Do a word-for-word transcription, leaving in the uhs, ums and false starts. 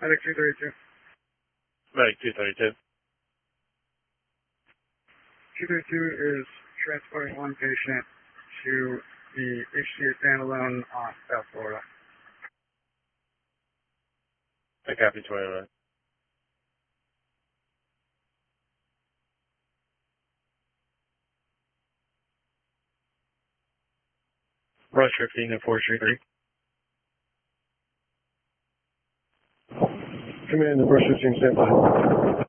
Medic two thirty-two. Medic two thirty-two. two thirty-two is transporting one patient to the H C A standalone on South Florida. I copy twenty-nine. Rush fifteen at four three three. Command, the Brush fifteen, stand by.